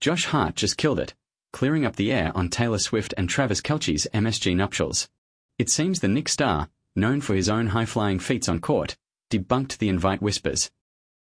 Josh Hart just killed it, clearing up the air on Taylor Swift and Travis Kelce's MSG nuptials. It seems the Knicks star, known for his own high-flying feats on court, debunked the invite whispers.